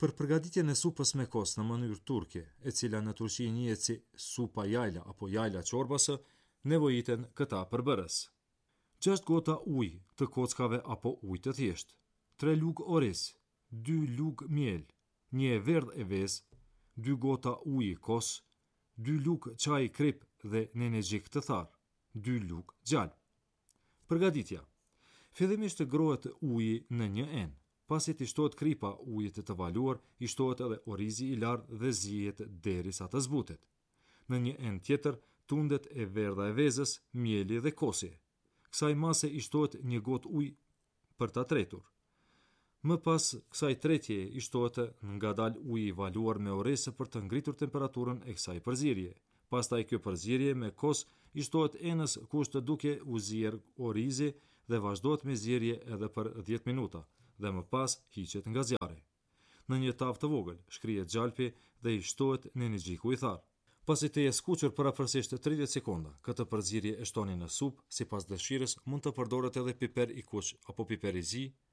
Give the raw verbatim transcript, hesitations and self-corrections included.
Për përgatitjen e supës me kos në mënyrë turke, e cila në Turqi njihet si supa jajla apo jajla çorbası, nevojiten këta përbërës: gjashtë gota ujë të kockave apo ujë të thjeshtë, tre lugë oriz, dy lugë miel, një e verdhë e vezë, dy gota ujë kos, dy lugë çaj krip dhe nenexhik të tharë, dy lugë gjalp. Përgatitja. Fillimisht të grohet uji në një enë. Pasi të shtohet kripa ujit të valuar, i shtohet edhe orizi i lartë dhe zihet derisa të zbutet. Në një enë tjetër tundet e verdha e vezës, mieli dhe kosi. Kësaj mase i shtohet një gotë ujë për ta tretur. Më pas kësaj tretje i shtohet ngadalë uji i valuar me oriz për të ngritur temperaturën e kësaj përzierje. Pastaj kjo përzierje me kos i shtohet enës kushtë duke u zier orizi dhe vazhdohet me zierje edhe për dhjetë minuta dhe më pas hiqet nga zjarri. Në një tavë të vogël shkrihet gjalpi dhe i shtohet nenexhiku i tharë. Pasi të jetë skuqur për afërsisht tridhjetë sekonda, këtë përzierje e shtoni në supë, sipas dëshirës mund të përdoret edhe piper i kuq apo piper i zi,